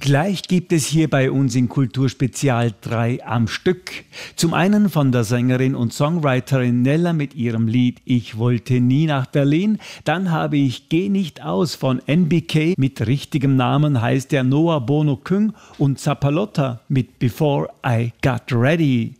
Gleich gibt es hier bei uns in Kulturspezial 3 am Stück. Zum einen von der Sängerin und Songwriterin Nella mit ihrem Lied Ich wollte nie nach Berlin. Dann habe ich Geh nicht aus von NBK, mit richtigem Namen heißt er Noah Bono Küng, und Zapalotta mit Before I Got Ready.